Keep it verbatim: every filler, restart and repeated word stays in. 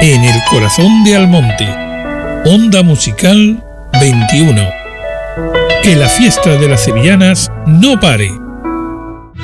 en el corazón de Almonte. Onda Musical veintiuno. Que la fiesta de las sevillanas no pare.